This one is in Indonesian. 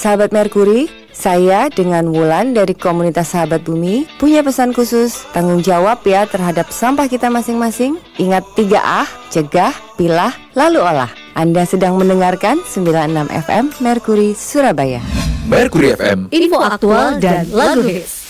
Sahabat Merkuri, saya dengan Wulan dari komunitas Sahabat Bumi punya pesan khusus. Tanggung jawab ya terhadap sampah kita masing-masing. Ingat 3A, cegah, pilah, lalu olah. Anda sedang mendengarkan 96 FM Merkuri Surabaya. Merkuri FM, info aktual dan lagu hits.